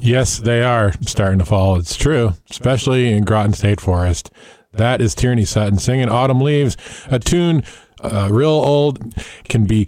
Yes, they are starting to fall. It's true, especially in Groton State Forest. That is Tierney Sutton singing Autumn Leaves, a tune real old, can be,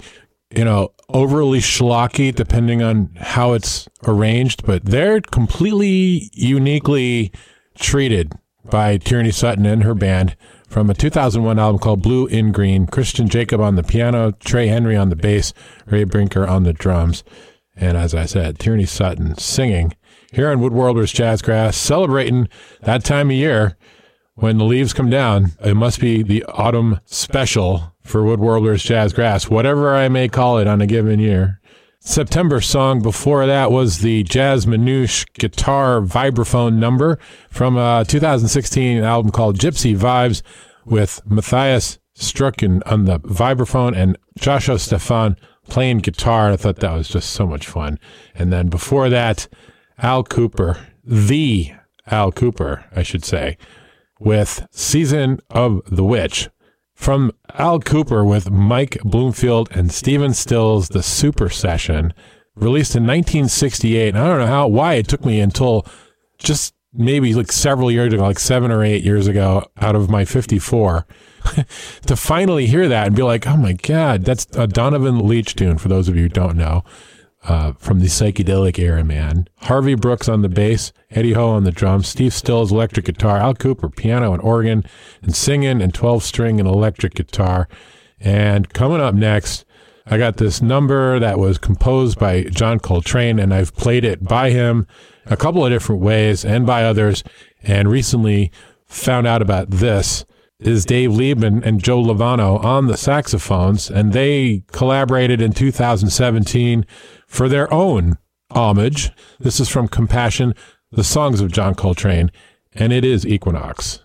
overly schlocky depending on how it's arranged, but they're completely uniquely treated by Tierney Sutton and her band from a 2001 album called Blue in Green. Christian Jacob on the piano, Trey Henry on the bass, Ray Brinker on the drums. And as I said, Tierney Sutton singing here on Wood Warblers Jazzgrass, celebrating that time of year when the leaves come down. It must be the autumn special for Wood Warblers Jazzgrass, whatever I may call it on a given year. September song before that was the Jazz Manouche guitar vibraphone number from a 2016 album called Gypsy Vibes with Matthias Strucken on the vibraphone and Joshua Stefan playing guitar. I thought that was just so much fun. And then before that, Al Cooper, the Al Cooper, I should say, with Season of the Witch. From Al Cooper with Mike Bloomfield and Stephen Stills, the Super Session, released in 1968. I don't know why it took me until just maybe like several years ago, like 7 or 8 years ago, out of my 54, to finally hear that and be like, oh my God, that's a Donovan Leitch tune, for those of you who don't know, from the psychedelic era, man. Harvey Brooks on the bass, Eddie Ho on the drums, Steve Stills electric guitar, Al Cooper piano and organ and singing and 12-string and electric guitar. And coming up next, I got this number that was composed by John Coltrane, and I've played it by him a couple of different ways and by others, and recently found out about this is Dave Liebman and Joe Lovano on the saxophones, and they collaborated in 2017 for their own homage. This is from Compassion, the songs of John Coltrane, and it is Equinox.